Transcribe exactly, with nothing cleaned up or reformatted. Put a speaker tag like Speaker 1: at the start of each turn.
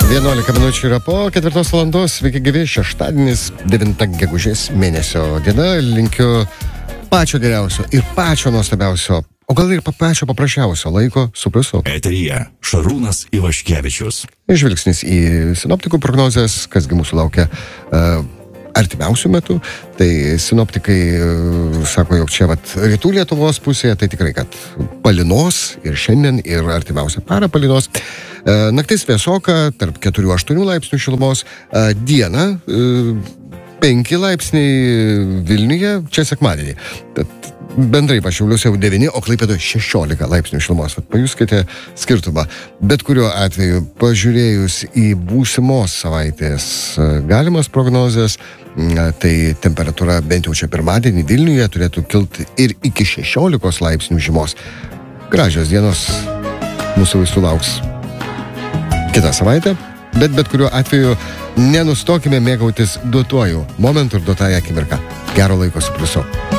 Speaker 1: vienuolika minučių yra po ketvirtos valandos. Sveiki gyvi, šeštadienis, devinta gegužės mėnesio diena. Linkiu pačio geriausio ir pačio nuostabiausio, o gal ir pačio paprasčiausio laiko su pliusu.
Speaker 2: Eteryje Šarūnas Ivaškevičius.
Speaker 1: Žvilgsnis į sinoptikų prognozes, kasgi mūsų laukia uh, artimiausių metų. Tai sinoptikai uh, sako, jog čia vat rytų Lietuvos pusėje, tai tikrai, kad palinos ir šiandien, ir artimiausią parą palinos. Uh, naktis vėsoka, tarp keturių aštuonių laipsnių šilumos. Uh, diena uh, penki laipsniai Vilniuje, čia sekmadienį. Tad bendrai pašiauliuose jau devyni, o Klaipėdoje šešiolika laipsnių šilumos. Pajuskite skirtumą. Bet kuriuo atveju, pažiūrėjus į būsimos savaitės galimas prognozes, tai temperatūra bent jau čia pirmadienį Vilniuje turėtų kilti ir iki šešiolikos laipsnių žymos. Gražios dienos mūsų visų lauks kitą savaitę, bet bet kuriuo atveju nenustokime mėgautis duotuoju momentu ir duotąją akimirką. Gero laiko su pliusu.